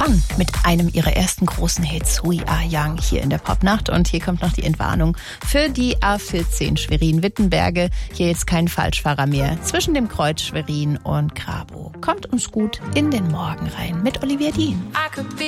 ran mit einem ihrer ersten großen Hits, We Are Young, hier in der Popnacht. Und hier kommt noch die Entwarnung für die A14 Schwerin-Wittenberge. Hier jetzt kein Falschfahrer mehr zwischen dem Kreuz Schwerin und Grabow. Kommt uns gut in den Morgen rein mit Olivia Dean.